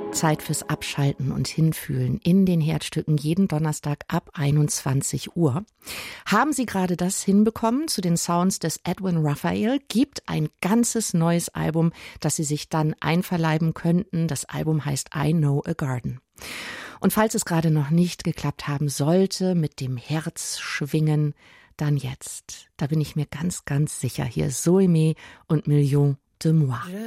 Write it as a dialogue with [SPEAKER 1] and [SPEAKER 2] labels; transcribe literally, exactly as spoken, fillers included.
[SPEAKER 1] Zeit fürs Abschalten und Hinfühlen in den Herzstücken jeden Donnerstag ab einundzwanzig Uhr. Haben Sie gerade das hinbekommen zu den Sounds des Edwin Raphael? Gibt ein ganzes neues Album, das Sie sich dann einverleiben könnten. Das Album heißt I Know a Garden. Und falls es gerade noch nicht geklappt haben sollte mit dem Herzschwingen, dann jetzt. Da bin ich mir ganz, ganz sicher. Hier Zoémé und Millions de Moi.